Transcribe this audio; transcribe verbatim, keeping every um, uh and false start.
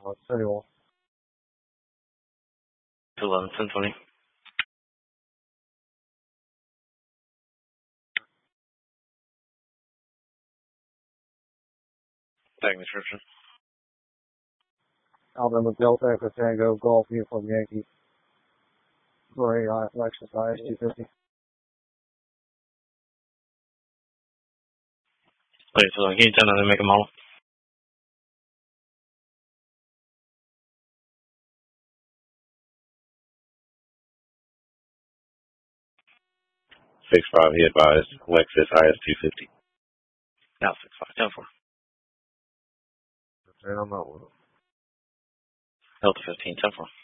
好，这里我 two eleven, ten twenty. Tag description. Alabama Delta Echo Tango Golf Uniform Yankee. Gray uh, Lexus I S two fifty. Wait, so can you tell them to make a model? six five, he advised Lexus I S two fifty. Now six five, ten four. And I'm not with it. Delta fifteen, ten four.